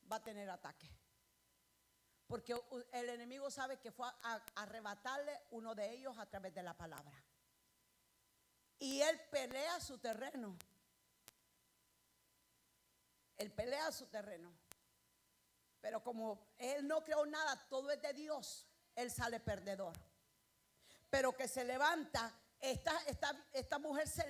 va a tener ataque. Porque el enemigo sabe que fue a arrebatarle uno de ellos a través de la palabra. Y él pelea su terreno. Él pelea su terreno. Pero como él no creó nada, todo es de Dios, él sale perdedor. Pero que se levanta, esta mujer se